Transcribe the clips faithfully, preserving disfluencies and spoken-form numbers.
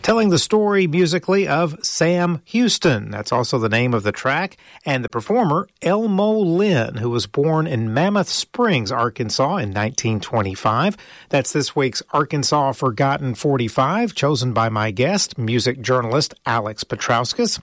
telling the story musically of Sam Houston. That's also the name of the track, and the performer Elmo Lynn, who was born in Mammoth Springs, Arkansas in nineteen twenty-five. That's this week's Arkansas Forgotten forty-five, chosen by my guest, music journalist Alex Petrauskas.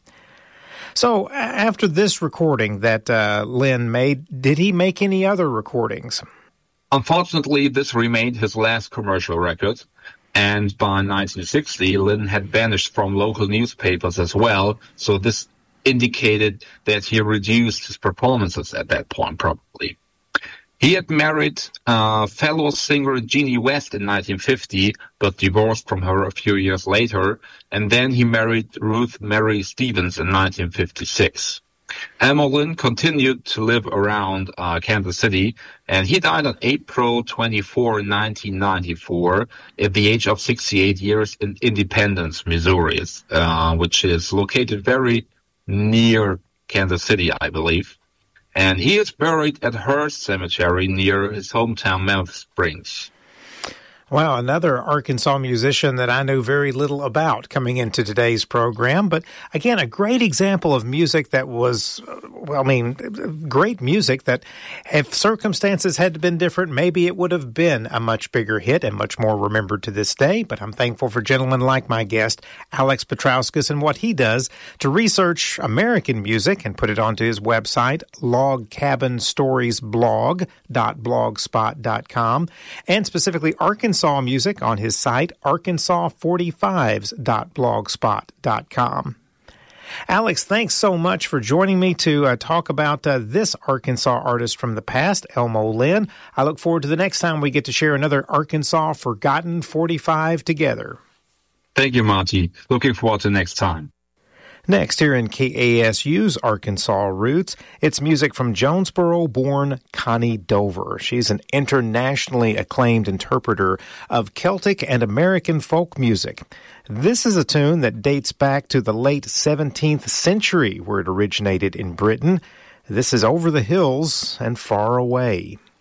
So after this recording that uh, Lynn made, did he make any other recordings? Unfortunately, this remained his last commercial record, and by nineteen sixty, Lynn had vanished from local newspapers as well, so this indicated that he reduced his performances at that point, probably. He had married uh, fellow singer Jeannie West in nineteen fifty, but divorced from her a few years later, and then he married Ruth Mary Stevens in nineteen fifty-six. Elmo Lynn continued to live around uh, Kansas City, and he died on April twenty-fourth, nineteen ninety-four, at the age of sixty-eight years in Independence, Missouri, uh, which is located very near Kansas City, I believe. And he is buried at Hearst Cemetery near his hometown, Mammoth Springs. Wow, another Arkansas musician that I knew very little about coming into today's program. But again, a great example of music that was, well, I mean, great music that if circumstances had been different, maybe it would have been a much bigger hit and much more remembered to this day. But I'm thankful for gentlemen like my guest, Alex Petrauskas, and what he does to research American music and put it onto his website, log cabin stories blog dot blogspot dot com, and specifically Arkansas music on his site, arkansas forty-fives dot blogspot dot com. Alex, thanks so much for joining me to uh, talk about uh, this Arkansas artist from the past, Elmo Lynn. I look forward to the next time we get to share another Arkansas Forgotten forty-five together. Thank you, Monty. Looking forward to next time. Next, here in K A S U's Arkansas Roots, it's music from Jonesboro-born Connie Dover. She's an internationally acclaimed interpreter of Celtic and American folk music. This is a tune that dates back to the late seventeenth century, where it originated in Britain. This is Over the Hills and Far Away.